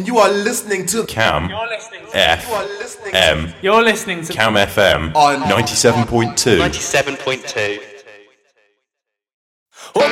You are listening to Cam FM. You're listening to Cam FM on 97.2. 97.2.